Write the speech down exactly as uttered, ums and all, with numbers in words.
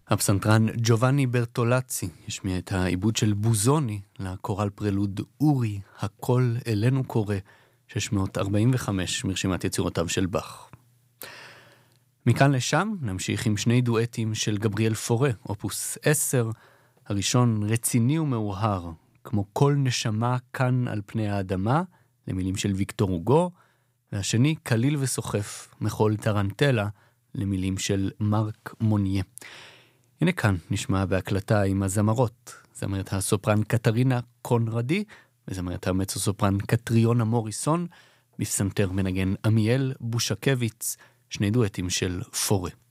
הפסנתרן ג'ובאני ברטולצי השמיע את העיבוד של בוזוני לקורל פרלוד אורי, הכל אלינו קורא, שש מאות ארבעים וחמש מרשימת יצירותיו של באך. מכאן לשם נמשיך עם שני דואטים של גבריאל פורה, אופוס עשר, הראשון רציני ומאוהר, כמו כל נשמה כאן על פני האדמה, למילים של ויקטור הוגו, והשני קליל וסוחף, מחול טרנטלה, למילים של מרק מוניה. הנה כאן נשמע בהקלטה עם הזמרות, זמרת הסופרן קטרינה קונרדי, וזמרת המצו-סופרן קטריונה מוריסון, בפסנתר מנגן עמיאל בושקביץ, שני דואטים של פורה.